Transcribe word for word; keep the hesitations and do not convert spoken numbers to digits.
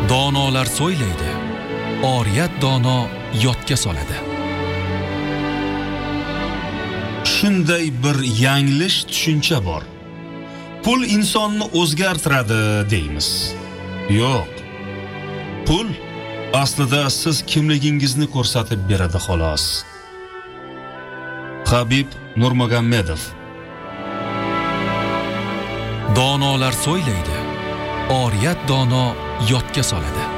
Donolar so'ylaydi, oriyat dono yodga soladi. Shunday bir yanglish tushuncha bor. Pul insonni o'zgartiradi deymiz. Yo'q. Pul aslida siz kimligingizni ko'rsatib beradi xolos. Habib Nurmagomedov. Donolar so'ylaydi, oriyat dono yodga soladi.